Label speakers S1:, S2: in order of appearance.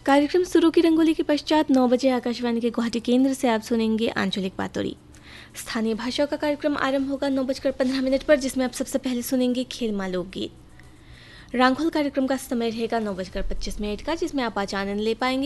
S1: कार्यक्रम शुरू की रंगोली के पश्चात 9 बजे आकाशवाणी के गुवाहाटी केंद्र से आप सुनेंगे आंचलिक बातोड़ी। स्थानीय भाषाओं का कार्यक्रम आरंभ होगा 9:15 पर, जिसमें आप सबसे पहले सुनेंगे खेलमा लोकगीत। रांखोल कार्यक्रम का समय रहेगा 9:25 का, जिसमें आप आज आनंद ले पाएंगे